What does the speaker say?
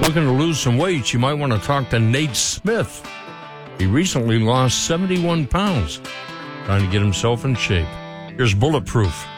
Looking to lose some weight, you might want to talk to Nate Smith. He recently lost 71 pounds, trying to get himself in shape. Here's Bulletproof.